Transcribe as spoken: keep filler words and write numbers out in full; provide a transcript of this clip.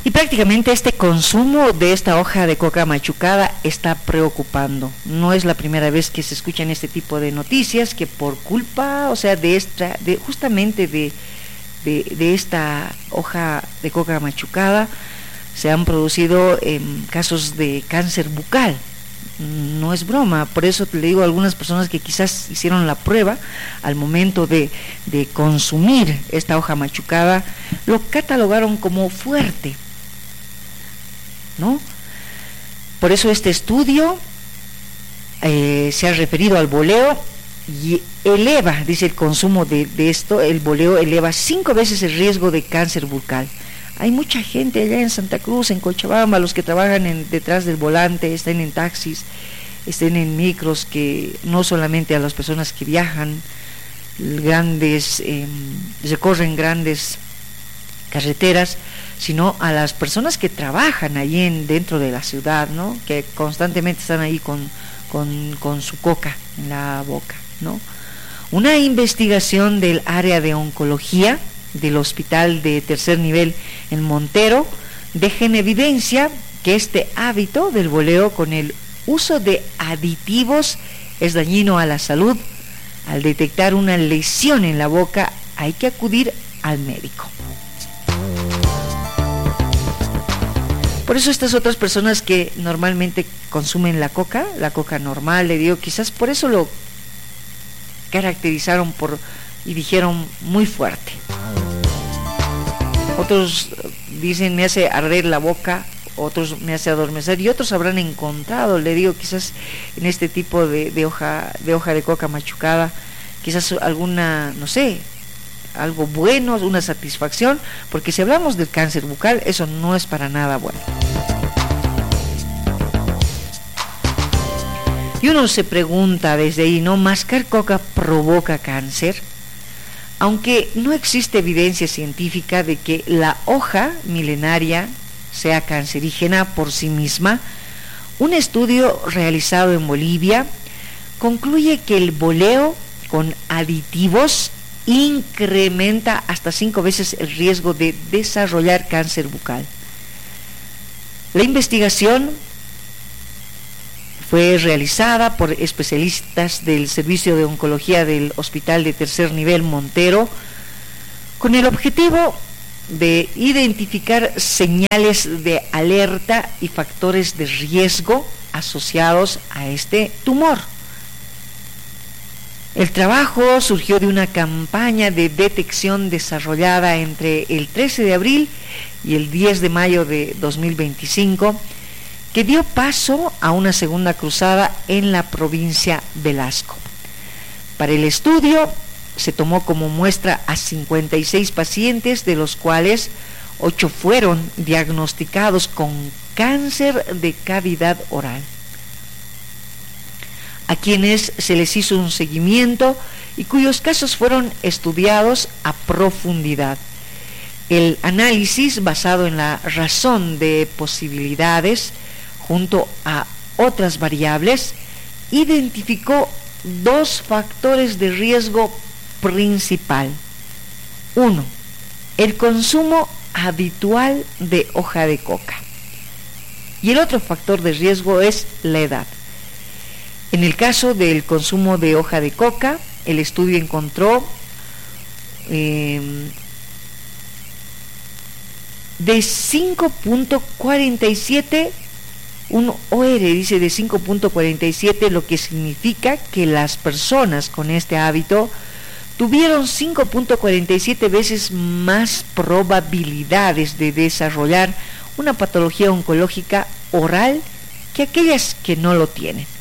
Y prácticamente este consumo de esta hoja de coca machucada está preocupando. No es la primera vez que se escuchan este tipo de noticias, que por culpa, o sea, de esta, de justamente de, de, de esta hoja de coca machucada, se han producido eh, casos de cáncer bucal. No es broma, por eso le digo a algunas personas que quizás hicieron la prueba al momento de, de consumir esta hoja machucada, lo catalogaron como fuerte, ¿no? Por eso este estudio eh, se ha referido al boleo y eleva, dice el consumo de, de esto, el boleo eleva cinco veces el riesgo de cáncer bucal. Hay mucha gente allá en Santa Cruz, en Cochabamba, los que trabajan en, detrás del volante, estén en taxis, estén en micros, que no solamente a las personas que viajan, grandes, eh, recorren grandes carreteras, sino a las personas que trabajan allí en, dentro de la ciudad, ¿no? Que constantemente están ahí con, con, con su coca en la boca, ¿no? Una investigación del área de oncología del hospital de tercer nivel en Montero deja en evidencia que este hábito del boleo con el uso de aditivos es dañino a la salud. Al detectar una lesión en la boca hay que acudir al médico. Por eso estas otras personas que normalmente consumen la coca, la coca normal, le digo, quizás por eso lo caracterizaron por y dijeron muy fuerte. Otros dicen me hace arder la boca, otros me hace adormecer, y otros habrán encontrado, le digo, quizás en este tipo de, de hoja de hoja de coca machucada, quizás alguna, no sé, algo bueno, una satisfacción, porque si hablamos del cáncer bucal, eso no es para nada bueno. Y uno se pregunta desde ahí, ¿no? ¿Mascar coca provoca cáncer? Aunque no existe evidencia científica de que la hoja milenaria sea cancerígena por sí misma, un estudio realizado en Bolivia concluye que el boleo con aditivos incrementa hasta cinco veces el riesgo de desarrollar cáncer bucal. La investigación fue realizada por especialistas del Servicio de Oncología del Hospital de Tercer Nivel Montero, con el objetivo de identificar señales de alerta y factores de riesgo asociados a este tumor. El trabajo surgió de una campaña de detección desarrollada entre el trece de abril y el diez de mayo de dos mil veinticinco, que dio paso a una segunda cruzada en la provincia de Velasco. Para el estudio se tomó como muestra a cincuenta y seis pacientes, de los cuales ocho fueron diagnosticados con cáncer de cavidad oral, a quienes se les hizo un seguimiento y cuyos casos fueron estudiados a profundidad. El análisis, basado en la razón de posibilidades junto a otras variables, identificó dos factores de riesgo principal. Uno, el consumo habitual de hoja de coca. Y el otro factor de riesgo es la edad. En el caso del consumo de hoja de coca, el estudio encontró eh, de cinco punto cuarenta y siete, un O R dice de cinco punto cuarenta y siete, lo que significa que las personas con este hábito tuvieron cinco punto cuarenta y siete veces más probabilidades de desarrollar una patología oncológica oral que aquellas que no lo tienen.